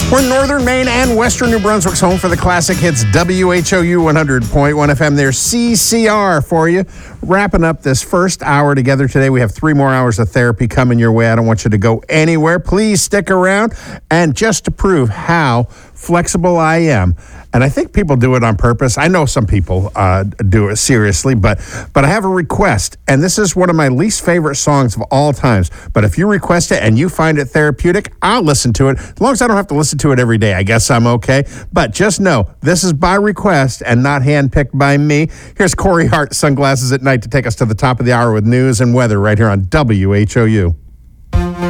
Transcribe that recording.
We're in northern Maine and western New Brunswick's home for the classic hits WHOU 100.1 FM. There's CCR for you. Wrapping up this first hour together today. We have 3 more hours of therapy coming your way. I don't want you to go anywhere. Please stick around. And just to prove how flexible I am, and I think people do it on purpose. I know some people do it seriously, but I have a request, and this is one of my least favorite songs of all times. But if you request it and you find it therapeutic, I'll listen to it. As long as I don't have to listen to it every day, I guess I'm okay. But just know, this is by request and not handpicked by me. Here's Corey Hart, Sunglasses at Night, to take us to the top of the hour with news and weather right here on WHOU.